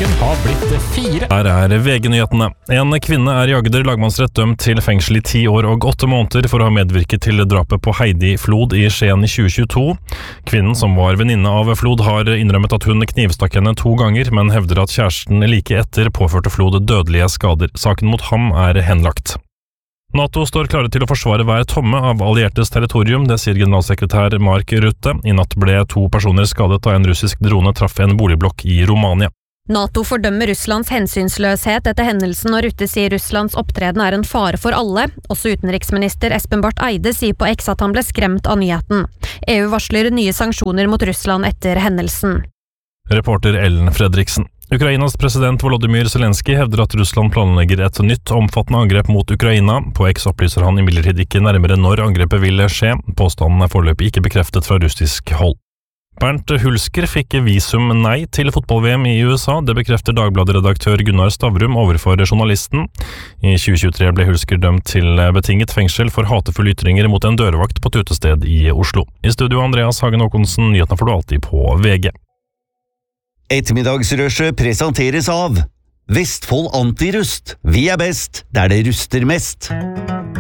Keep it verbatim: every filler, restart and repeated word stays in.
Klokken har blitt fire. Her er V G-nyhetene. En kvinne er i Agder lagmannsrett dømt til fengsel i ti år og åtte måneder for å ha medvirket til drapet på Heidi Flod i Skien i tjue tjueto. Kvinnen, som var venninne av Flod, har innrømmet at hun knivstakk henne to ganger, men hevder at kjæresten like etter påførte Flod dødelige skader. Saken mot ham er henlagt. NATO står klare til å forsvare hver tomme av alliertes territorium, det sier generalsekretær Mark Rutte. I natt ble to personer skadet da en russisk drone traff en boligblokk i Romania. NATO fordømmer Russlands hensynsløshet etter hendelsen, og Rutte sier Russlands opptreden er en fare for alle. Også utenriksminister Espen Barth Eide sier på X at han ble skremt av nyheten. E U varsler nye sanksjoner mot Russland etter hendelsen. Reporter Ellen Fredriksen. Ukrainas president Volodymyr Zelensky hevder at Russland planlegger et nytt omfattende angrep mot Ukraina. På X opplyser han imidlertid ikke nærmere når angrepet vil skje. Påstanden er foreløpig ikke bekreftet fra russisk hold. Bernt Hulsker fikk visum nei til fotball-V M i U S A. Det bekrefter Dagbladet-redaktør Gunnar Stavrum overfor journalisten. I tjue tjuetre ble Hulsker dømt til betinget fengsel for hatefulle ytringer mot en dørvakt på et utested i Oslo. I studio Andreas Hagen Håkonsen, nyhetene får du alltid på V G. Ettermiddagsrushet presenteres av Vestfold Antirust. Vi er best der det ruster mest.